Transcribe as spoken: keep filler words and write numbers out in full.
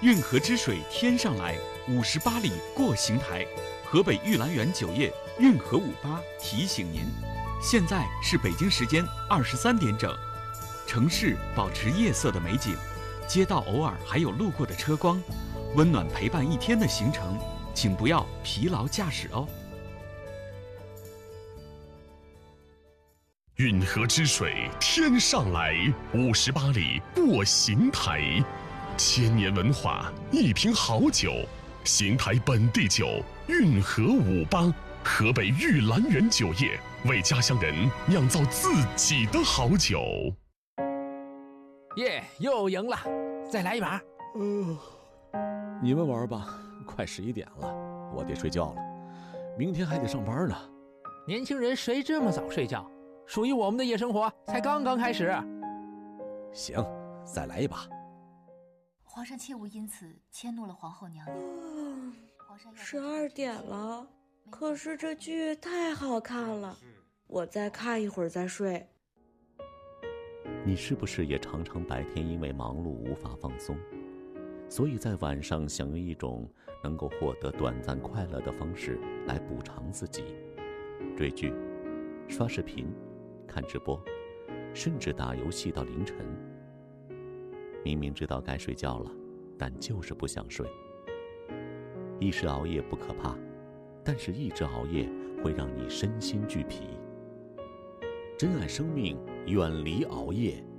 运河之水天上来，五十八里过邢台。河北玉兰园酒业运河五八提醒您，现在是北京时间二十三点整，城市保持夜色的美景，街道偶尔还有路过的车光，温暖陪伴一天的行程，请不要疲劳驾驶哦。 运河之水天上来，五十八里过邢台。千年文化，一瓶好酒，邢台本地酒运河五八，河北玉兰园酒业为家乡人酿造自己的好酒。 耶，又赢了，再来一把。 嗯、呃，你们玩吧，快十一点了，我得睡觉了，明天还得上班呢。 年轻人谁这么早睡觉？属于我们的夜生活才刚刚开始。 行，再来一把。 皇上切勿因此迁怒了皇后娘娘。 嗯，十二点了，可是这剧太好看了，我再看一会儿再睡。 你是不是也常常白天因为忙碌无法放松，所以在晚上想用一种能够获得短暂快乐的方式来补偿自己？追剧、刷视频、看直播，甚至打游戏到凌晨。明明知道该睡觉了，但就是不想睡。一时熬夜不可怕，但是一直熬夜会让你身心俱疲。珍爱生命，远离熬夜，